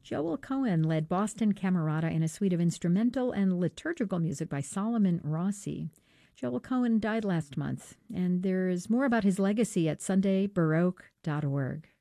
Joel Cohen led Boston Camerata in a suite of instrumental and liturgical music by Solomon Rossi. Joel Cohen died last month, and there's more about his legacy at sundaybaroque.org.